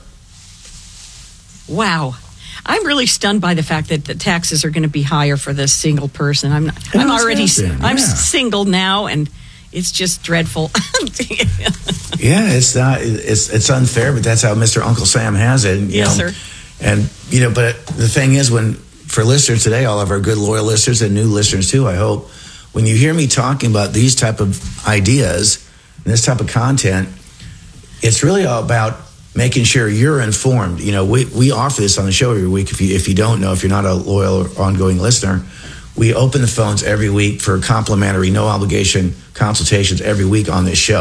S9: Wow. I'm really stunned by the fact that the taxes are going to be higher for this single person. I'm not, I'm already yeah. I'm single now, and it's just dreadful.
S8: yeah, it's not it's it's unfair, but that's how Mister Uncle Sam has it. And, you
S9: yes,
S8: know,
S9: sir.
S8: And you know, but the thing is, when for listeners today, all of our good loyal listeners and new listeners too, I hope. When you hear me talking about these type of ideas, and this type of content, it's really all about making sure you're informed. You know, we, we offer this on the show every week. If you if you don't know, if you're not a loyal or ongoing listener, we open the phones every week for complimentary, no obligation consultations every week on this show.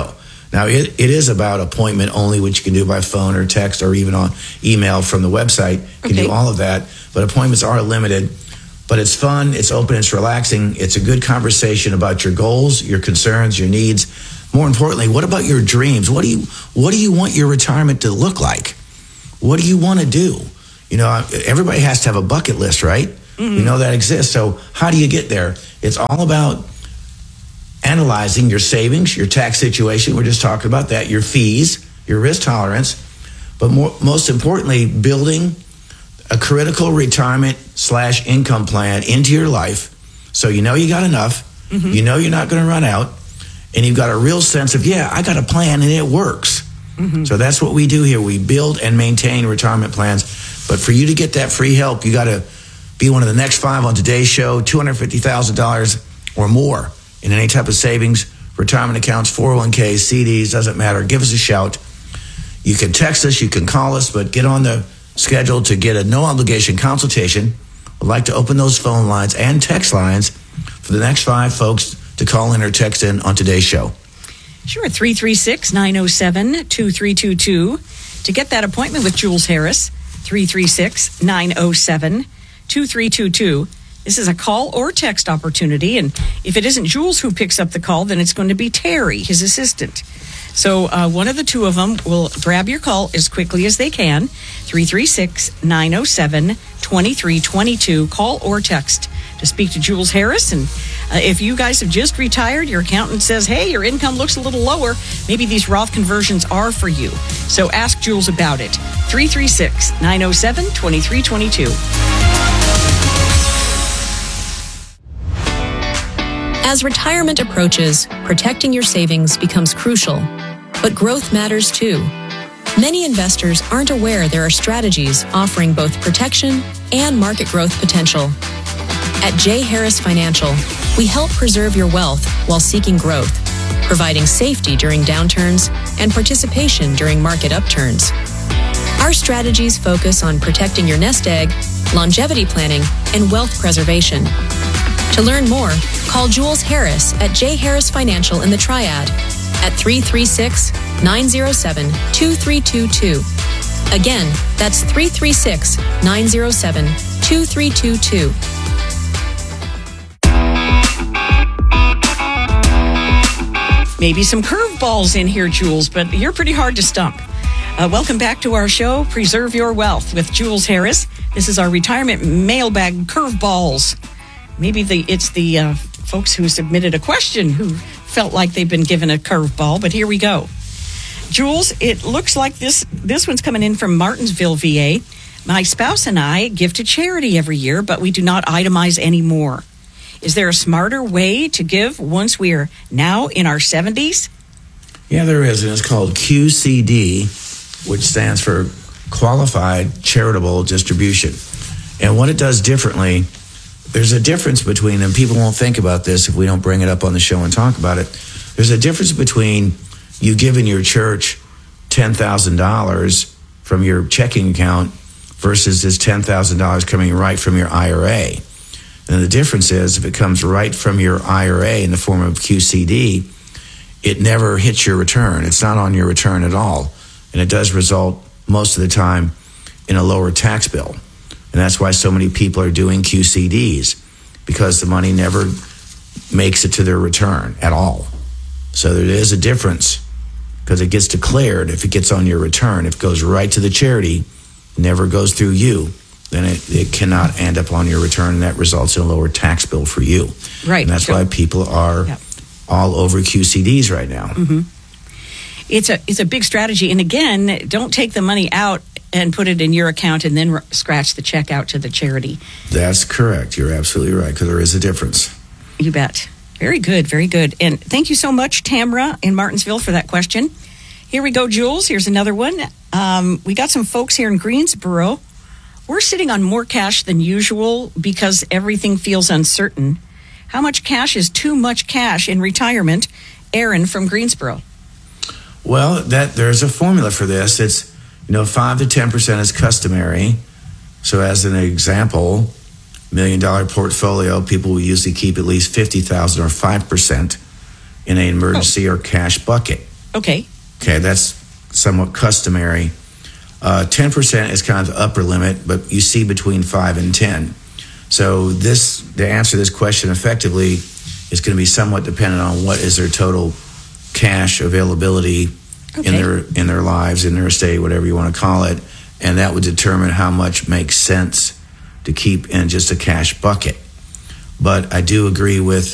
S8: Now, it, it is about appointment only, which you can do by phone or text or even on email from the website. You can
S9: Okay.
S8: do all of that, but appointments are limited. But it's fun, it's open, it's relaxing. It's a good conversation about your goals, your concerns, your needs. More importantly, what about your dreams? What do you what do you want your retirement to look like? What do you want to do? You know, everybody has to have a bucket list, right? Mm-hmm. We know that exists. So how do you get there? It's all about analyzing your savings, your tax situation. We're just talking about that, your fees, your risk tolerance. But more, most importantly, building a critical retirement slash income plan into your life so you know you got enough, mm-hmm. you know you're not going to run out, and you've got a real sense of, yeah, I got a plan and it works. Mm-hmm. So that's what we do here. We build and maintain retirement plans. But for you to get that free help, you got to be one of the next five on today's show, two hundred fifty thousand dollars or more in any type of savings, retirement accounts, four oh one k, C Ds, doesn't matter. Give us a shout. You can text us, you can call us, but get on the schedule to get a no-obligation consultation. We'd like to open those phone lines and text lines for the next five folks to call in or text in on today's show.
S9: Sure, three three six, nine oh seven, two three two two. To get that appointment with Jules Harris, three three six, nine oh seven, two three two two. This is a call or text opportunity, and if it isn't Jules who picks up the call, then it's going to be Terry, his assistant. So uh, one of the two of them will grab your call as quickly as they can, three three six, nine oh seven, two three two two. Call or text to speak to Jules Harris. And uh, if you guys have just retired, your accountant says, hey, your income looks a little lower, maybe these Roth conversions are for you. So ask Jules about it. three three six, nine oh seven, two three two two.
S10: As retirement approaches, protecting your savings becomes crucial, but growth matters too. Many investors aren't aware there are strategies offering both protection and market growth potential. At J. Harris Financial, we help preserve your wealth while seeking growth, providing safety during downturns and participation during market upturns. Our strategies focus on protecting your nest egg, longevity planning, and wealth preservation. To learn more, call Jules Harris at J. Harris Financial in the Triad at three three six, nine oh seven, two three two two. Again, that's three three six, nine oh seven, two three two two.
S9: Maybe some curveballs in here, Jules, but you're pretty hard to stump. Uh, welcome back to our show, Preserve Your Wealth with Jules Harris. This is our retirement mailbag curveballs. Maybe the it's the uh, folks who submitted a question who felt like they've been given a curveball, but here we go. Jules, it looks like this this one's coming in from Martinsville, V A. My spouse and I give to charity every year, but we do not itemize anymore. Is there a smarter way to give once we are now in our seventies?
S8: Yeah, there is, and it's called Q C D, which stands for Qualified Charitable Distribution. And what it does differently, there's a difference between, and people won't think about this if we don't bring it up on the show and talk about it. There's a difference between you giving your church ten thousand dollars from your checking account versus this ten thousand dollars coming right from your I R A. And the difference is if it comes right from your I R A in the form of Q C D, it never hits your return. It's not on your return at all. And it does result most of the time in a lower tax bill. And that's why so many people are doing Q C Ds, because the money never makes it to their return at all. So there is a difference, because it gets declared if it gets on your return. If it goes right to the charity, never goes through you, then it, it cannot end up on your return, and that results in a lower tax bill for you.
S9: Right.
S8: And that's
S9: so,
S8: why people are
S9: yep.
S8: all over Q C Ds right now.
S9: Mm-hmm. It's a it's a big strategy. And again, don't take the money out and put it in your account and then r- scratch the check out to the charity.
S8: That's correct. You're absolutely right, because there is a difference.
S9: You bet. Very good, very good. And thank you so much, Tamra in Martinsville, for that question. Here we go, Jules. Here's another one. Um, we got some folks here in Greensboro. We're sitting on more cash than usual because everything feels uncertain. How much cash is too much cash in retirement? Aaron from Greensboro.
S8: Well, that there's a formula for this. It's, you know, five to ten percent is customary. So as an example, million dollar portfolio, people will usually keep at least fifty thousand or five percent in an emergency oh. or cash bucket.
S9: Okay.
S8: Okay, that's somewhat customary. Uh, ten percent is kind of the upper limit, but you see between five and ten. So this, to answer this question effectively, is going to be somewhat dependent on what is their total cash availability
S9: Okay.
S8: in their in their lives, in their estate, whatever you want to call it, and that would determine how much makes sense to keep in just a cash bucket. But I do agree with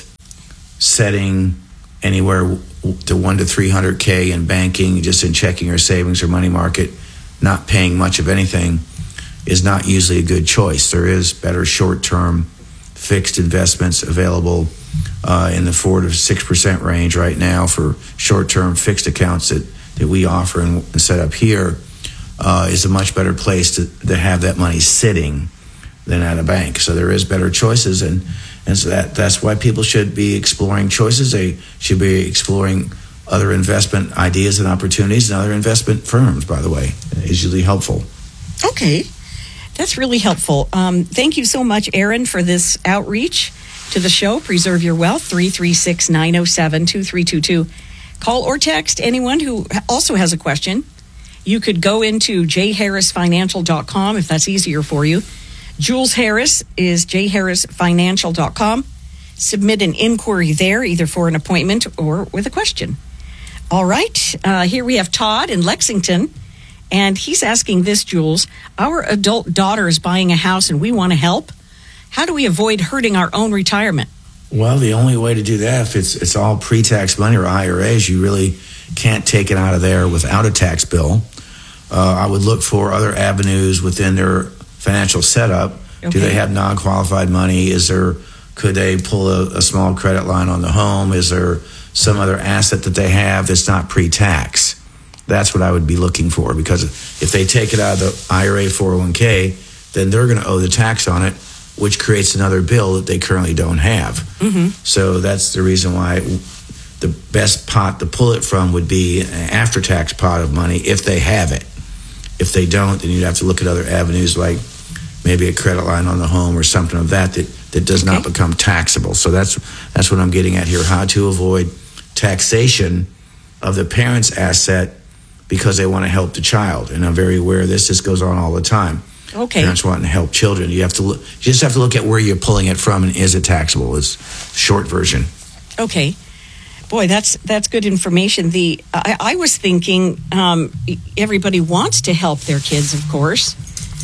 S8: setting anywhere to one to three hundred k in banking, just in checking or savings or money market, not paying much of anything, is not usually a good choice. There is better short-term fixed investments available uh, in the four to six percent range right now for short-term fixed accounts that, that we offer and, and set up here. Uh, is a much better place to, to have that money sitting than at a bank. So there is better choices, and and so that that's why people should be exploring choices. They should be exploring other investment ideas and opportunities, and other investment firms, by the way, is usually helpful.
S9: Okay. That's really helpful. Um, thank you so much, Aaron, for this outreach to the show. Preserve Your Wealth, three three six, nine oh seven, two three two two. Call or text anyone who also has a question. You could go into j harris financial dot com if that's easier for you. Jules Harris is j harris financial dot com. Submit an inquiry there, either for an appointment or with a question. All right. Uh, here we have Todd in Lexington. And he's asking this, Jules. Our adult daughter is buying a house and we want to help. How do we avoid hurting our own retirement?
S8: Well, the only way to do that, if it's it's all pre-tax money or I R As, you really can't take it out of there without a tax bill. Uh, I would look for other avenues within their financial setup.
S9: Okay.
S8: Do they have non-qualified money? Is there, could they pull a, a small credit line on the home? Is there some other asset that they have that's not pre-tax? That's what I would be looking for, because if they take it out of the I R A four oh one k, then they're going to owe the tax on it, which creates another bill that they currently don't have.
S9: Mm-hmm.
S8: So that's the reason why the best pot to pull it from would be an after-tax pot of money if they have it. If they don't, then you'd have to look at other avenues like maybe a credit line on the home or something of that that, that does
S9: Okay.
S8: not become taxable. So that's that's what I'm getting at here, how to avoid taxation of the parent's asset because they want to help the child. And I'm very aware of this. This goes on all the time.
S9: Okay.
S8: Parents wanting to help children. You have to look, you just have to look at where you're pulling it from and is it taxable is the short version.
S9: Okay. Boy, that's that's good information. The I, I was thinking um, everybody wants to help their kids, of course.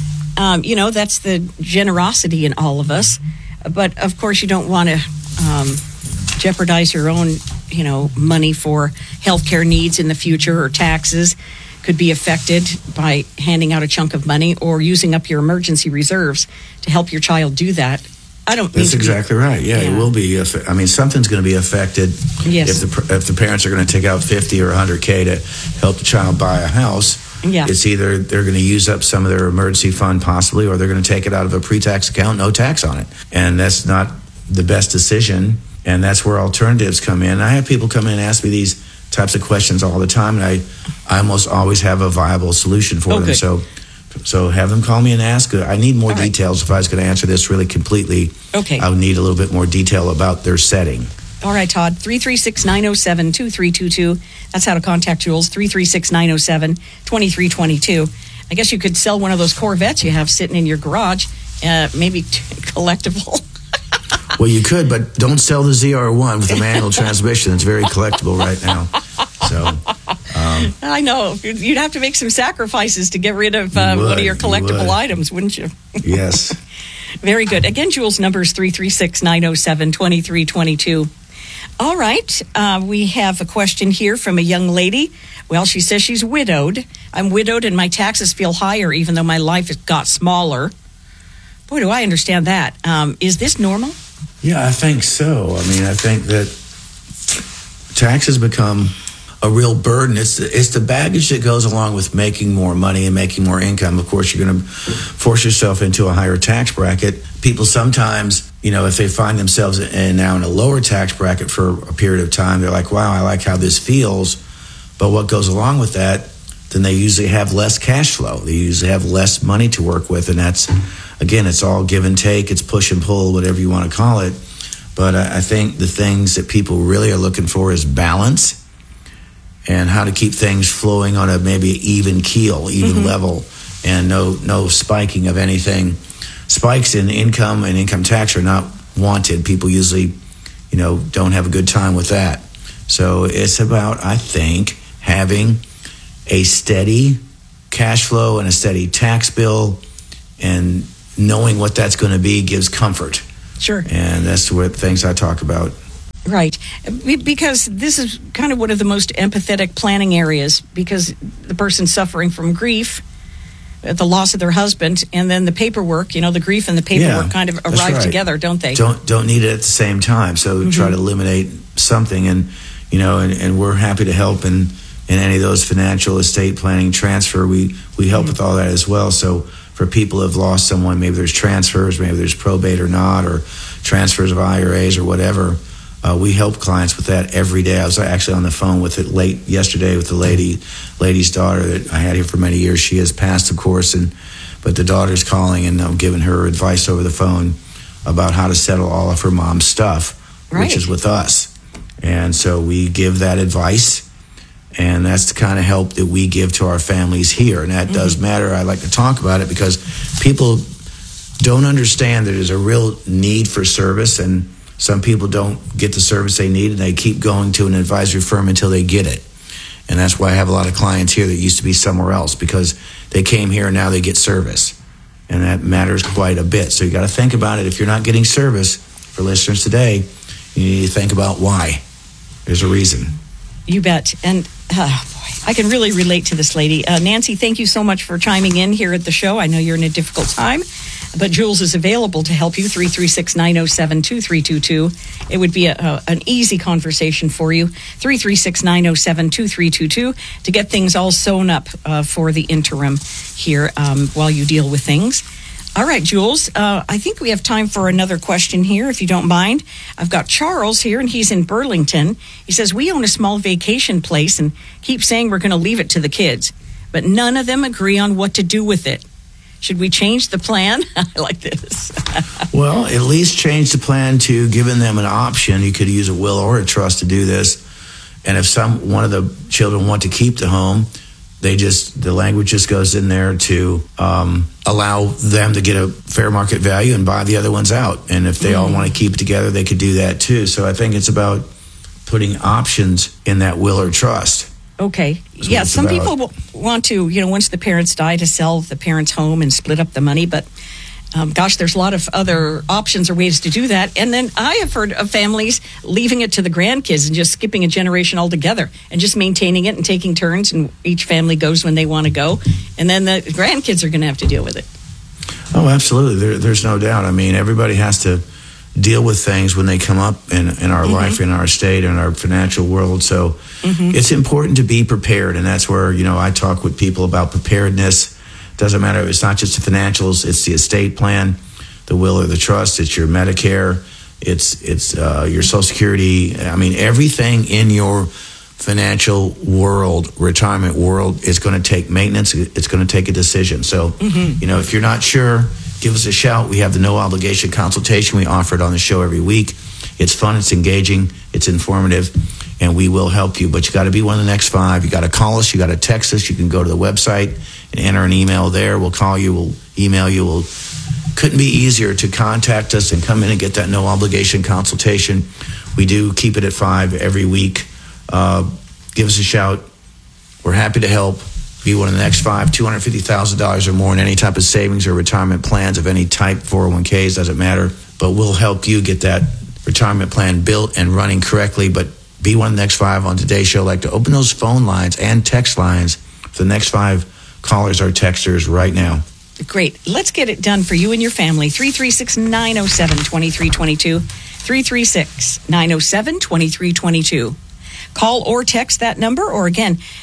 S9: Um, you know, that's the generosity in all of us. But, of course, you don't want to um, jeopardize your own, you know, money for healthcare needs in the future, or taxes could be affected by handing out a chunk of money or using up your emergency reserves to help your child do that. I don't.
S8: That's
S9: mean to be-
S8: exactly right. Yeah,
S9: Yeah.
S8: it will be. If, I mean, something's going to be affected
S9: Yes.
S8: if the if the parents are going to take out fifty or one hundred k to help the child buy a house.
S9: Yeah.
S8: It's either they're going to use up some of their emergency fund possibly, or they're going to take it out of a pre-tax account, no tax on it, and that's not the best decision. And that's where alternatives come in. I have people come in and ask me these types of questions all the time, and I, I almost always have a viable solution for
S9: Oh,
S8: them.
S9: good.
S8: So, so have them call me and ask. I need more
S9: All right.
S8: details if I was going to answer this really completely.
S9: Okay.
S8: I would need a little bit more detail about their setting.
S9: All right, Todd, three three six, nine oh seven, two three two two. That's how to contact Jules, three three six, nine oh seven, two three two two. I guess you could sell one of those Corvettes you have sitting in your garage, uh, maybe collectible.
S8: Well, you could, but don't sell the Z R one with the manual transmission. It's very collectible right now. So, um,
S9: I know. You'd have to make some sacrifices to get rid of uh,
S8: You would,
S9: one of your
S8: you
S9: collectible
S8: would.
S9: items, wouldn't you?
S8: yes.
S9: Very good. Again, Jules' number is three three six, nine oh seven, two three two two. All right. Uh, we have a question here from a young lady. Well, she says she's widowed. I'm widowed and my taxes feel higher even though my life has got smaller. Boy, do I understand that. Um, is this normal?
S8: Yeah, I think so. I mean, I think that taxes become a real burden. It's the, it's the baggage that goes along with making more money and making more income. Of course, you're going to force yourself into a higher tax bracket. People sometimes, you know, if they find themselves in, now in a lower tax bracket for a period of time, they're like, wow, I like how this feels. But what goes along with that, then they usually have less cash flow. They usually have less money to work with. And that's, again, it's all give and take. It's push and pull, whatever you want to call it. But I think the things that people really are looking for is balance. and how to keep things flowing on a maybe even keel, even mm-hmm. level, and no no spiking of anything. Spikes in income and income tax are not wanted. People usually, you know, don't have a good time with that. So it's about, I think, having a steady cash flow and a steady tax bill, and knowing what that's going to be gives comfort.
S9: Sure.
S8: And that's what things I talk about.
S9: Right. Because this is kind of one of the most empathetic planning areas, because the person's suffering from grief at the loss of their husband, and then the paperwork, you know, the grief and the paperwork
S8: yeah,
S9: kind of arrive right. together, don't they?
S8: Don't don't need it at the same time. So mm-hmm. try to eliminate something, and you know, and, and we're happy to help in, in any of those financial, estate planning, transfer. We we help mm-hmm. with all that as well. So for people who have lost someone, maybe there's transfers, maybe there's probate or not, or transfers of I R As or whatever. Uh, we help clients with that every day. I was actually on the phone with it late yesterday with the lady, lady's daughter that I had here for many years. She has passed, of course, and but the daughter's calling, and I'm giving her advice over the phone about how to settle all of her mom's stuff, right. which is with us. And so we give that advice, and that's the kind of help that we give to our families here. And that mm-hmm. does matter. I like to talk about it because people don't understand that there's a real need for service, and some people don't get the service they need, and they keep going to an advisory firm until they get it. And that's why I have a lot of clients here that used to be somewhere else, because they came here and now they get service. And that matters quite a bit. So you got to think about it. If you're not getting service, for listeners today, you need to think about why. There's a reason.
S9: You bet. And oh boy, I can really relate to this lady. Uh, Nancy, thank you so much for chiming in here at the show. I know you're in a difficult time, but Jules is available to help you, three three six, nine oh seven, two three two two. It would be a, a, an easy conversation for you, three three six, nine oh seven, two three two two, to get things all sewn up uh, for the interim here um, while you deal with things. All right, Jules, uh, I think we have time for another question here, if you don't mind. I've got Charles here, and he's in Burlington. He says, we own a small vacation place and keep saying we're going to leave it to the kids, but none of them agree on what to do with it. Should we change the plan? I like this.
S8: Well, at least change the plan to giving them an option. You could use a will or a trust to do this. And if some one of the children want to keep the home, they just the language just goes in there to um, allow them to get a fair market value and buy the other ones out. And if they mm. all want to keep it together, they could do that too. So I think it's about putting options in that will or trust.
S9: Okay. Yeah, some about. people want to, you know, once the parents die, to sell the parents' home and split up the money. But, um, gosh, there's a lot of other options or ways to do that. And then I have heard of families leaving it to the grandkids and just skipping a generation altogether and just maintaining it and taking turns. And each family goes when they want to go. And then the grandkids are going to have to deal with it.
S8: Oh, absolutely. There, there's no doubt. I mean, everybody has to deal with things when they come up in, in our mm-hmm. life, in our state, in our financial world. So mm-hmm. it's important to be prepared. And that's where, you know, I talk with people about preparedness. Doesn't matter. It's not just the financials. It's the estate plan, the will or the trust. It's your Medicare. It's, it's uh, your Social Security. I mean, everything in your financial world, retirement world, is going to take maintenance. It's going to take a decision. So, mm-hmm. you know, if you're not sure, give us a shout. We have the no obligation consultation. We offer it on the show every week. It's fun, it's engaging, it's informative, and we will help you. But you got to be one of the next five. You got to call us, you got to text us. You can go to the website and enter an email there. We'll call you, we'll email you. We'll couldn't be easier to contact us and come in and get that no obligation consultation. We do keep it at five every week. Uh, give us a shout. We're happy to help. Be one of the next five, two hundred fifty thousand dollars or more in any type of savings or retirement plans of any type, four oh one k's, doesn't matter. But we'll help you get that retirement plan built and running correctly. But be one of the next five on today's show. I'd like to open those phone lines and text lines for the next five callers or texters right now.
S9: Great. Let's get it done for you and your family. three three six, nine oh seven, two three two two. three three six, nine oh seven, two three two two. Call or text that number, or again,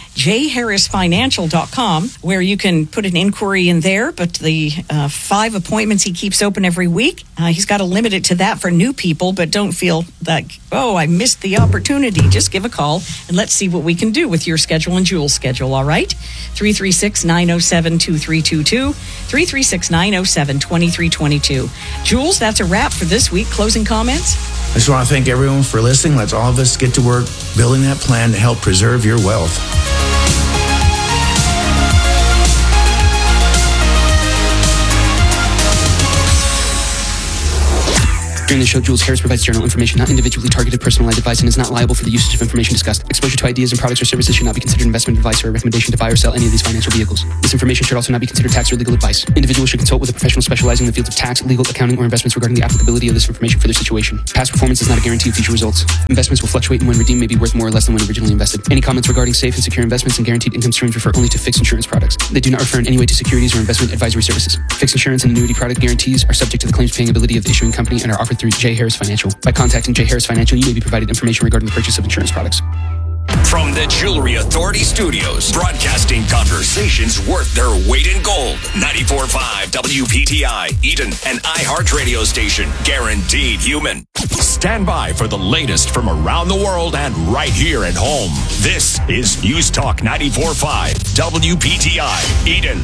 S9: j harris financial dot com, where you can put an inquiry in there. But the uh, five appointments he keeps open every week, uh, he's got to limit it to that for new people. But don't feel like, oh, I missed the opportunity. Just give a call and let's see what we can do with your schedule and Jules' schedule, all right? three three six, nine oh seven, two three two two, three three six, nine oh seven, two three two two. Jules, that's a wrap for this week. Closing comments?
S8: I just want to thank everyone for listening. Let's all of us get to work building that plan to help preserve your wealth.
S7: During the show, Jules Harris provides general information, not individually targeted personalized advice, and is not liable for the usage of information discussed. Exposure to ideas and products or services should not be considered investment advice or a recommendation to buy or sell any of these financial vehicles. This information should also not be considered tax or legal advice. Individuals should consult with a professional specializing in the fields of tax, legal, accounting, or investments regarding the applicability of this information for their situation. Past performance is not a guarantee of future results. Investments will fluctuate, and when redeemed may be worth more or less than when originally invested. Any comments regarding safe and secure investments and guaranteed income streams refer only to fixed insurance products. They do not refer in any way to securities or investment advisory services. Fixed insurance and annuity product guarantees are subject to the claims paying ability of the issuing company and are offered through J. Harris Financial. By contacting J. Harris Financial, you may be provided information regarding the purchase of insurance products.
S11: From the Jewelry Authority Studios, broadcasting conversations worth their weight in gold. ninety-four point five W P T I, Eden, an iHeart radio station, guaranteed human. Stand by for the latest from around the world and right here at home. This is News Talk ninety-four point five W P T I, Eden.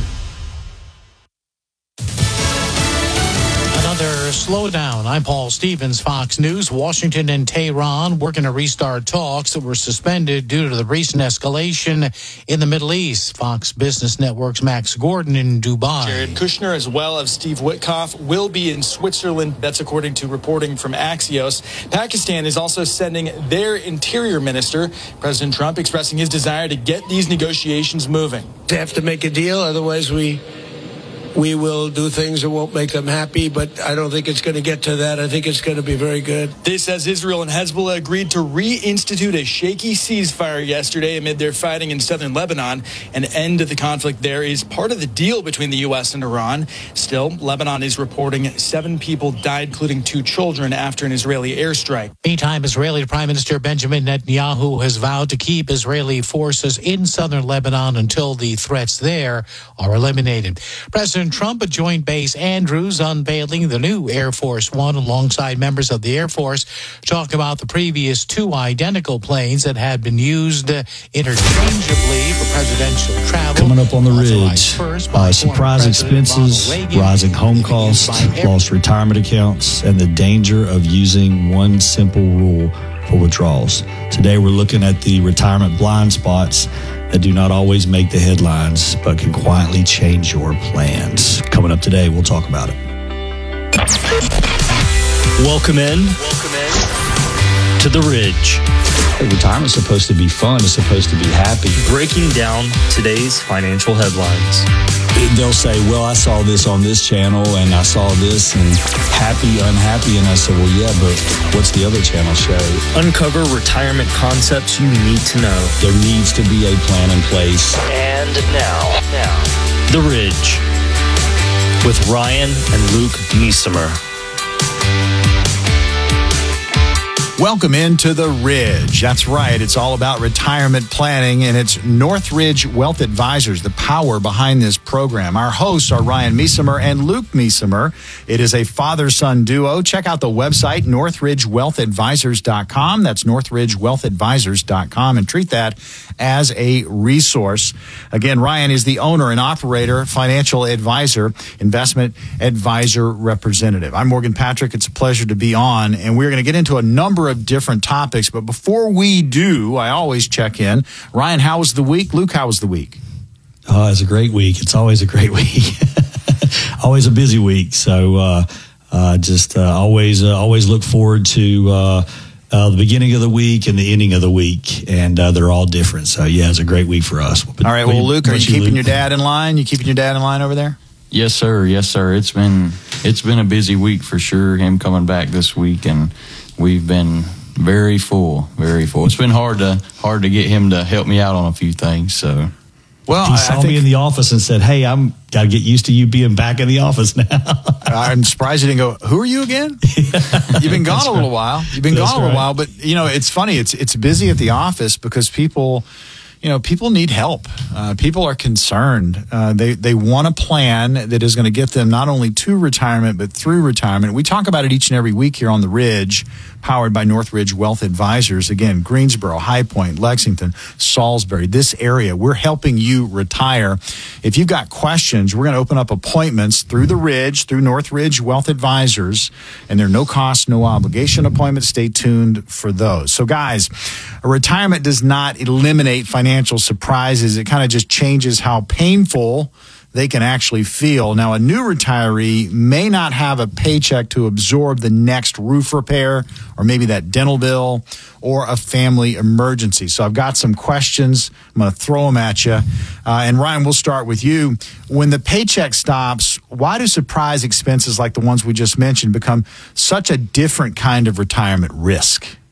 S12: Another slowdown. I'm Paul Stevens, Fox News. Washington and Tehran working to restart talks that were suspended due to the recent escalation in the Middle East. Fox Business Network's Max Gordon in Dubai.
S13: Jared Kushner, as well as Steve Witkoff, will be in Switzerland. That's according to reporting from Axios. Pakistan is also sending their interior minister. President Trump expressing his desire to get these negotiations moving.
S14: They have to make a deal, otherwise we... We will do things that won't make them happy, but I don't think it's going to get to that. I think it's going to be very good.
S13: This as Israel and Hezbollah agreed to reinstitute a shaky ceasefire yesterday amid their fighting in southern Lebanon. An end to the conflict there is part of the deal between the U S and Iran. Still, Lebanon is reporting seven people died, including two children, after an Israeli airstrike.
S12: Meantime, Israeli Prime Minister Benjamin Netanyahu has vowed to keep Israeli forces in southern Lebanon until the threats there are eliminated. President Trump at Joint Base Andrews unveiling the new Air Force One alongside members of the Air Force, talking about the previous two identical planes that had been used interchangeably for presidential travel.
S15: Coming up on the Ridge, uh, surprise expenses, rising home costs, lost retirement accounts, and the danger of using one simple rule for withdrawals. Today we're looking at the retirement blind spots that do not always make the headlines, but can quietly change your plans. Coming up today, we'll talk about it.
S16: Welcome in, Welcome in to the Ridge.
S15: Hey, retirement's supposed to be fun. It's supposed to be happy.
S16: Breaking down today's financial headlines.
S15: They'll say, well, I saw this on this channel and I saw this and happy, unhappy. And I said, well, yeah, but what's the other channel show?
S16: Uncover retirement concepts you need to know.
S15: There needs to be a plan in place.
S16: And now, now, The Ridge with Ryan and Luke Niesemer.
S17: Welcome into The Ridge. That's right. It's all about retirement planning, and it's Northridge Wealth Advisors, the power behind this program. Our hosts are Ryan Niesemer and Luke Niesemer. It is a father-son duo. Check out the website, northridge wealth advisors dot com. That's northridge wealth advisors dot com, and treat that as a resource. Again, Ryan is the owner and operator, financial advisor, investment advisor representative. I'm Morgan Patrick. It's a pleasure to be on, and we're going to get into a number of different topics. But before we do, I always check in. Ryan, how was the week? Luke, how was the week?
S15: Oh, it's a great week. It's always a great week. Always a busy week. So uh, uh, just uh, always uh, always look forward to uh, uh, the beginning of the week and the ending of the week. And uh, they're all different. So, yeah, it's a great week for us.
S17: All right. Well, Luke, are you keeping your dad in line? You keeping your dad in line over there?
S18: Yes, sir. Yes, sir. It's been it's been a busy week for sure. Him coming back this week, and we've been very full, very full. It's been hard to hard to get him to help me out on a few things. So,
S15: well, he I, saw I think, me in the office and said, "Hey, I'm got to get used to you being back in the office now."
S17: I'm surprised you didn't go, "Who are you again?" You've been gone a little while. You've been That's gone a little right. while, but you know, it's funny. It's it's busy at the office because people, you know, people need help. Uh, people are concerned. Uh, they they want a plan that is going to get them not only to retirement, but through retirement. We talk about it each and every week here on The Ridge, powered by Northridge Wealth Advisors. Again, Greensboro, High Point, Lexington, Salisbury, this area. We're helping you retire. If you've got questions, we're going to open up appointments through The Ridge, through Northridge Wealth Advisors, and they're no cost, no obligation appointments. Stay tuned for those. So, guys, a retirement does not eliminate financial surprises. It kind of just changes how painful they can actually feel. Now, a new retiree may not have a paycheck to absorb the next roof repair or maybe that dental bill or a family emergency. So I've got some questions. I'm going to throw them at you. Uh, and Ryan, we'll start with you. When the paycheck stops, why do surprise expenses like the ones we just mentioned become such a different kind of retirement risk?